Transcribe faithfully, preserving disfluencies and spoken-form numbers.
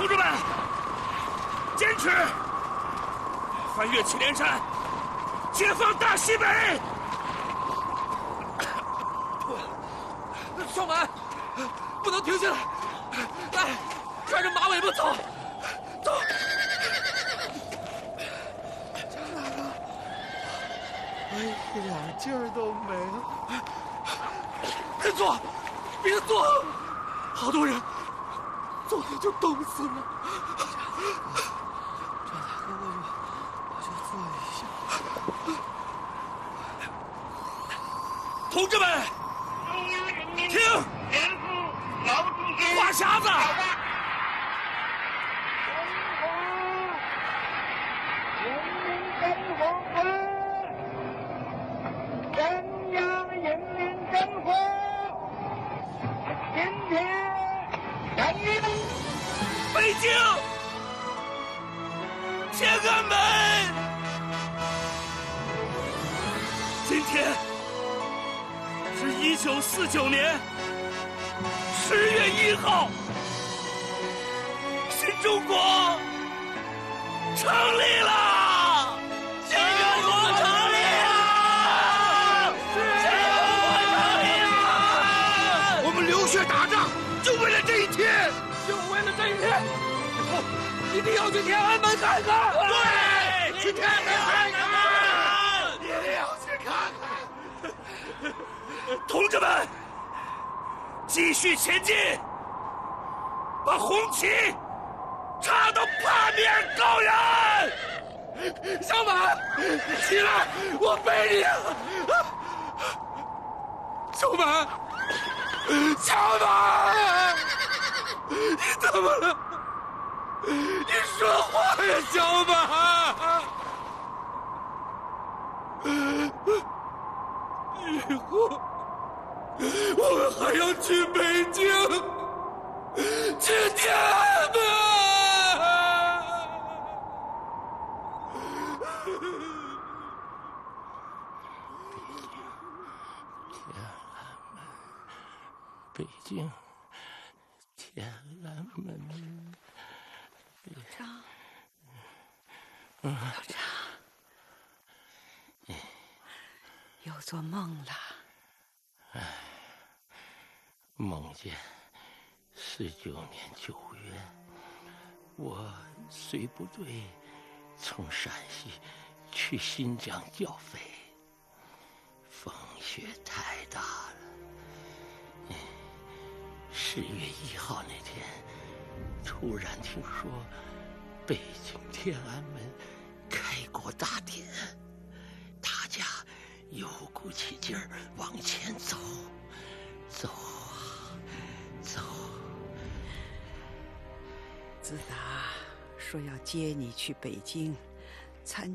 同志们，坚持，翻越祁连山，解放大西北！ 少满，不能停下来！来，拽着马尾巴走，走！ 张大哥，哎，一点劲儿都没了。 别坐，别坐，好多人，坐下就冻死了。 张大哥，我就我就坐一下。 同志们，听，话匣子。北京，天安门，今天是一九四九年十月一号，新中国成立了！新中国成立了！新中国成立了！我们流血打仗，就为了这一天。就为了这一天，以后一定要去天安门看看。对，去天安门看看，一定要去看看。同志们，继续前进，把红旗插到八面高原。小马，起来，我背你啊！小马，小马。你怎么了？你说话呀，小马！以后我们还要去北京，去天安门。 北京。天安门， 老张， 嗯， 老张，又做梦了。 唉，梦见四九年九月，我随部队从陕西去新疆剿匪，风雪太大了。十月一号那天，突然听说北京天安门开国大典，大家又鼓起劲儿往前走，走啊走。 自打说要接你去北京参